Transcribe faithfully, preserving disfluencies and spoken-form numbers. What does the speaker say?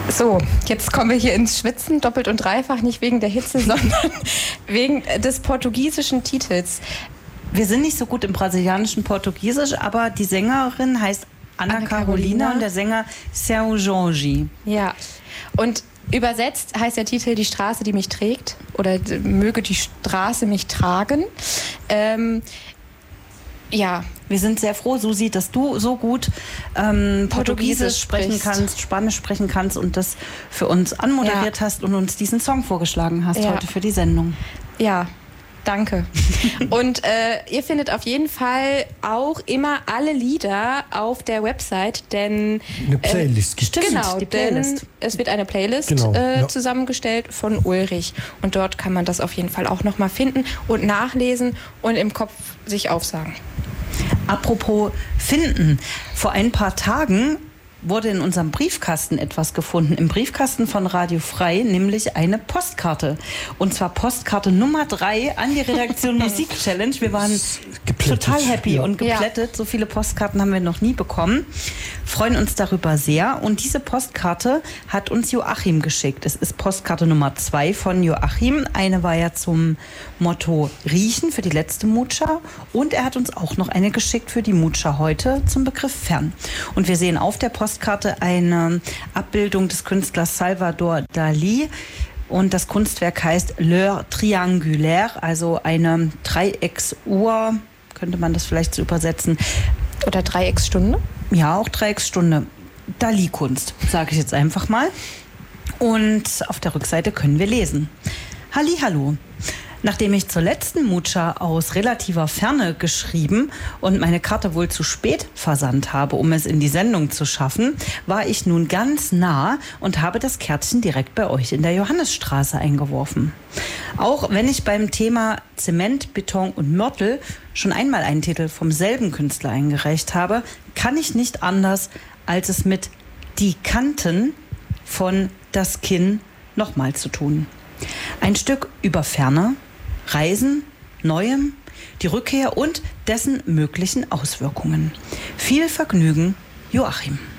So, jetzt kommen wir hier ins Schwitzen, doppelt und dreifach, nicht wegen der Hitze, sondern wegen des portugiesischen Titels. Wir sind nicht so gut im brasilianischen Portugiesisch, aber die Sängerin heißt Ana, Ana Carolina, Carolina und der Sänger Seu Jorge. Ja, und übersetzt heißt der Titel Die Straße, die mich trägt, oder möge die Straße mich tragen. Ähm, ja. Wir sind sehr froh, Susi, dass du so gut ähm, Portugiesisch, Portugiesisch sprechen sprichst. kannst, Spanisch sprechen kannst und das für uns anmoderiert ja. hast und uns diesen Song vorgeschlagen hast ja. heute für die Sendung. Ja. Danke. Und äh, ihr findet auf jeden Fall auch immer alle Lieder auf der Website, denn eine Playlist äh, stimmt, genau, die Playlist. Denn es wird eine Playlist genau, äh, ja. zusammengestellt von Ulrich und dort kann man das auf jeden Fall auch nochmal finden und nachlesen und im Kopf sich aufsagen. Apropos finden, vor ein paar Tagen wurde in unserem Briefkasten etwas gefunden, im Briefkasten von Radio Frei, nämlich eine Postkarte. Und zwar Postkarte Nummer drei an die Redaktion Musik Challenge. Wir waren geplättet. total happy ja. und geplättet. Ja. So viele Postkarten haben wir noch nie bekommen. Freuen uns darüber sehr. Und diese Postkarte hat uns Joachim geschickt. Es ist Postkarte Nummer zwei von Joachim. Eine war ja zum Motto Riechen für die letzte Mutscha. Und er hat uns auch noch eine geschickt für die Mutscha heute zum Begriff Fern. Und wir sehen auf der Postkarte Postkarte eine Abbildung des Künstlers Salvador Dalí und das Kunstwerk heißt L'heure triangulaire, also eine Dreiecksuhr, könnte man das vielleicht so übersetzen. Oder Dreiecksstunde? Ja, auch Dreiecksstunde. Dalí-Kunst, sage ich jetzt einfach mal. Und auf der Rückseite können wir lesen. Hallihallo. Nachdem ich zur letzten Mutscha aus relativer Ferne geschrieben und meine Karte wohl zu spät versandt habe, um es in die Sendung zu schaffen, war ich nun ganz nah und habe das Kärtchen direkt bei euch in der Johannesstraße eingeworfen. Auch wenn ich beim Thema Zement, Beton und Mörtel schon einmal einen Titel vom selben Künstler eingereicht habe, kann ich nicht anders, als es mit Die Kanten von Das Kinn nochmal zu tun. Ein Stück über Ferne, Reisen, Neuem, die Rückkehr und dessen möglichen Auswirkungen. Viel Vergnügen, Joachim.